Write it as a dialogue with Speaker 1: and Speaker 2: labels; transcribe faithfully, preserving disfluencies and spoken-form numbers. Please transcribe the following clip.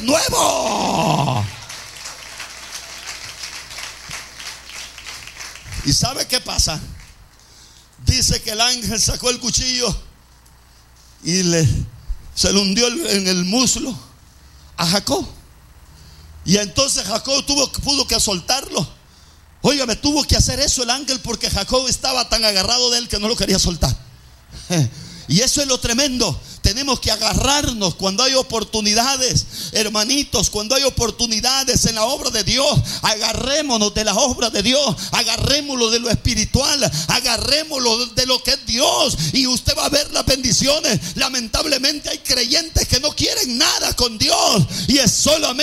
Speaker 1: nuevo. ¿Y sabe qué pasa? Dice que el ángel sacó el cuchillo y le, se le hundió en el muslo a Jacob. Y entonces Jacob tuvo, pudo que soltarlo. Óigame, tuvo que hacer eso el ángel porque Jacob estaba tan agarrado de él que no lo quería soltar. Y eso es lo tremendo. Tenemos que agarrarnos cuando hay oportunidades, hermanitos, cuando hay oportunidades en la obra de Dios. Agarrémonos de la obra de Dios, agarrémoslo de lo espiritual, agarrémoslo de lo que es Dios, y usted va a ver las bendiciones. Lamentablemente hay creyentes que no quieren nada con Dios y es solamente